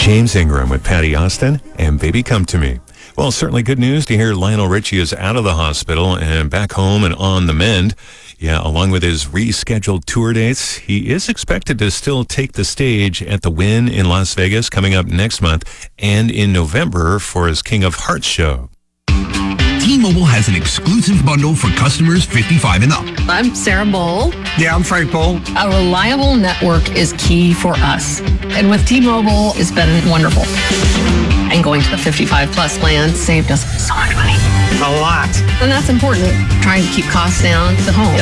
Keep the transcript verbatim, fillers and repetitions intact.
James Ingram with Patty Austin and Baby Come to Me. Well, certainly good news to hear Lionel Richie is out of the hospital and back home and on the mend. Yeah, along with his rescheduled tour dates, he is expected to still take the stage at the Wynn in Las Vegas coming up next month and in November for his King of Hearts show. T-Mobile has an exclusive bundle for customers fifty-five and up. I'm Sarah Bowl. Yeah, I'm Frank Bowl. A reliable network is key for us. And with T-Mobile, it's been wonderful. And going to the fifty-five plus plan saved us so much money. A lot. And that's important, trying to keep costs down at home.